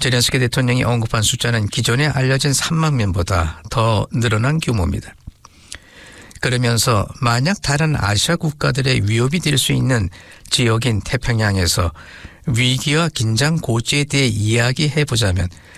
제렌스키 대통령이 언급한 숫자는 기존에 알려진 3만 명보다 더 늘어난 규모입니다. 그러면서 만약 다른 아시아 국가들의 위협이 될 수 있는 지역인 태평양에서 위기와 긴장 고지에 대해 이야기해보자면